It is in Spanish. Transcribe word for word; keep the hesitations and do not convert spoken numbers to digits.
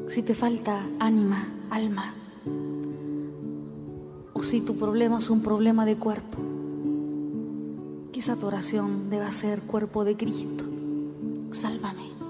si te falta ánima, alma, o si tu problema es un problema de cuerpo, quizá tu oración deba ser: cuerpo de Cristo, sálvame.